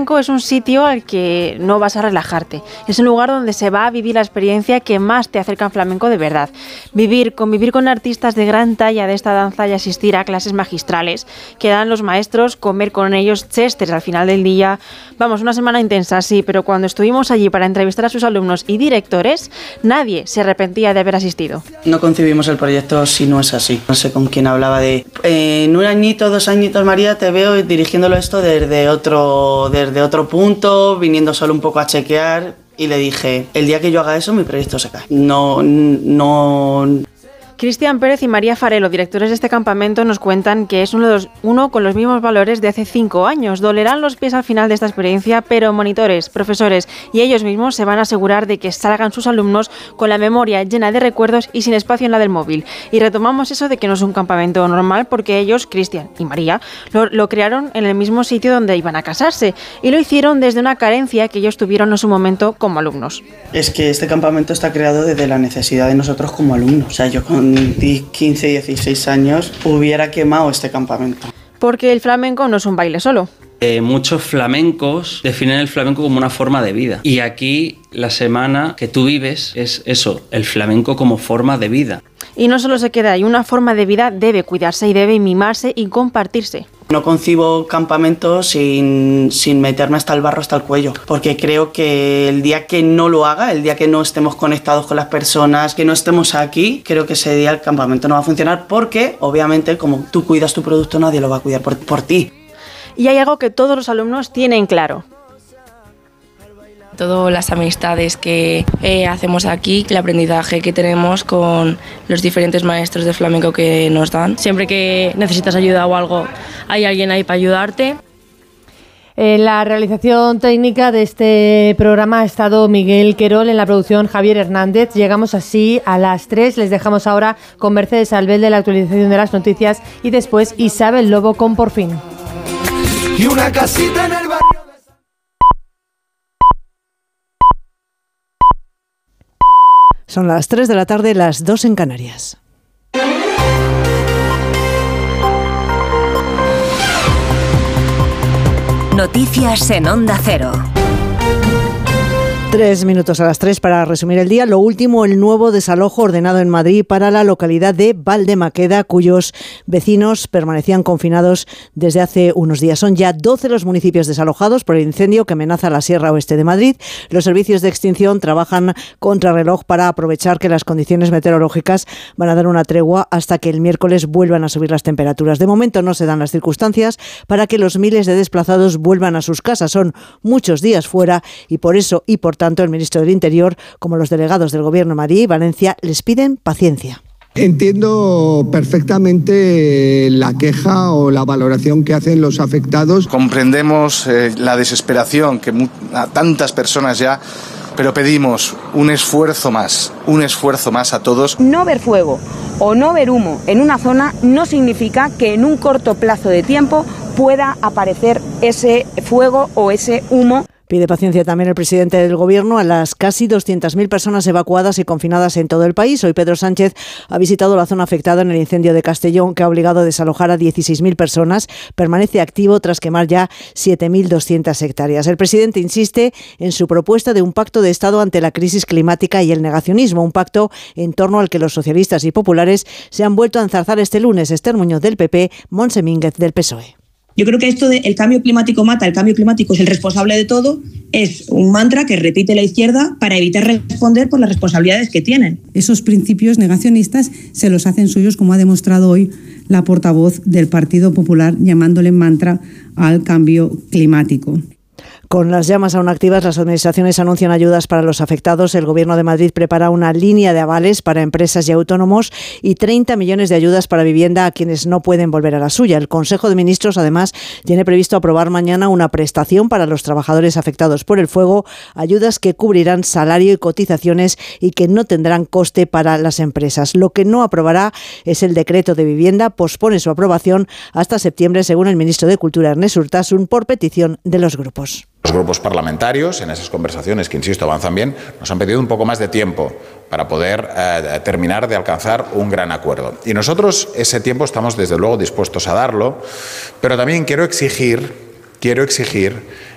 flamenco es un sitio al que no vas a relajarte. Es un lugar donde se va a vivir la experiencia que más te acerca al flamenco de verdad. Convivir con artistas de gran talla de esta danza y asistir a clases magistrales que dan los maestros, comer con ellos chesters al final del día. Vamos, una semana intensa, sí, pero cuando estuvimos allí para entrevistar a sus alumnos y directores, nadie se arrepentía de haber asistido. No concebimos el proyecto si no es así. No sé con quién hablaba de en un añito, 2 añitos, María, te veo dirigiéndolo esto desde otro punto, viniendo solo un poco a chequear, y le dije, el día que yo haga eso, mi proyecto se cae. No. Cristian Pérez y María Farelo, directores de este campamento, nos cuentan que es uno con los mismos valores de hace 5 años. Dolerán los pies al final de esta experiencia, pero monitores, profesores y ellos mismos se van a asegurar de que salgan sus alumnos con la memoria llena de recuerdos y sin espacio en la del móvil. Y retomamos eso de que no es un campamento normal porque ellos, Cristian y María, lo crearon en el mismo sitio donde iban a casarse y lo hicieron desde una carencia que ellos tuvieron en su momento como alumnos. Es que este campamento está creado desde la necesidad de nosotros como alumnos. O sea, yo con 15, 16 años hubiera quemado este campamento. Porque el flamenco no es un baile solo. Muchos flamencos definen el flamenco como una forma de vida. Y aquí la semana que tú vives es eso, el flamenco como forma de vida. Y no solo se queda ahí, una forma de vida debe cuidarse y debe mimarse y compartirse. No concibo campamentos sin meterme hasta el barro, hasta el cuello, porque creo que el día que no lo haga, el día que no estemos conectados con las personas, que no estemos aquí, creo que ese día el campamento no va a funcionar, porque obviamente como tú cuidas tu producto, nadie lo va a cuidar por ti. Y hay algo que todos los alumnos tienen claro. Todas las amistades que hacemos aquí, el aprendizaje que tenemos con los diferentes maestros de flamenco que nos dan. Siempre que necesitas ayuda o algo, hay alguien ahí para ayudarte. En la realización técnica de este programa ha estado Miguel Querol, en la producción Javier Hernández. Llegamos así a las 3. Les dejamos ahora con Mercedes Albel de la actualización de las noticias y después Isabel Lobo con Por Fin. Y una casita en el barrio. Son las 3 de la tarde, las 2 en Canarias. Noticias en Onda Cero. 3 minutos a las 3 para resumir el día. Lo último, el nuevo desalojo ordenado en Madrid para la localidad de Valdemaqueda, cuyos vecinos permanecían confinados desde hace unos días. Son ya 12 los municipios desalojados por el incendio que amenaza la Sierra Oeste de Madrid. Los servicios de extinción trabajan contrarreloj para aprovechar que las condiciones meteorológicas van a dar una tregua hasta que el miércoles vuelvan a subir las temperaturas. De momento no se dan las circunstancias para que los miles de desplazados vuelvan a sus casas. Son muchos días fuera y por eso y por tanto el ministro del Interior, como los delegados del Gobierno de Madrid y Valencia, les piden paciencia. Entiendo perfectamente la queja o la valoración que hacen los afectados. Comprendemos la desesperación que a tantas personas ya, pero pedimos un esfuerzo más a todos. No ver fuego o no ver humo en una zona no significa que en un corto plazo de tiempo pueda aparecer ese fuego o ese humo. Pide paciencia también el presidente del Gobierno a las casi 200.000 personas evacuadas y confinadas en todo el país. Hoy Pedro Sánchez ha visitado la zona afectada en el incendio de Castellón, que ha obligado a desalojar a 16.000 personas. Permanece activo tras quemar ya 7.200 hectáreas. El presidente insiste en su propuesta de un pacto de Estado ante la crisis climática y el negacionismo. Un pacto en torno al que los socialistas y populares se han vuelto a enzarzar este lunes. Esther Muñoz del PP, Montse Mínguez del PSOE. Yo creo que esto de el cambio climático mata, el cambio climático es el responsable de todo, es un mantra que repite la izquierda para evitar responder por las responsabilidades que tienen. Esos principios negacionistas se los hacen suyos, como ha demostrado hoy la portavoz del Partido Popular, llamándole mantra al cambio climático. Con las llamas aún activas, las administraciones anuncian ayudas para los afectados. El Gobierno de Madrid prepara una línea de avales para empresas y autónomos y 30 millones de ayudas para vivienda a quienes no pueden volver a la suya. El Consejo de Ministros, además, tiene previsto aprobar mañana una prestación para los trabajadores afectados por el fuego, ayudas que cubrirán salario y cotizaciones y que no tendrán coste para las empresas. Lo que no aprobará es el decreto de vivienda. Pospone su aprobación hasta septiembre, según el ministro de Cultura, Ernest Urtasun, por petición de los grupos. Los grupos parlamentarios, en esas conversaciones que, insisto, avanzan bien, nos han pedido un poco más de tiempo para poder terminar de alcanzar un gran acuerdo. Y nosotros ese tiempo estamos, desde luego, dispuestos a darlo, pero también quiero exigir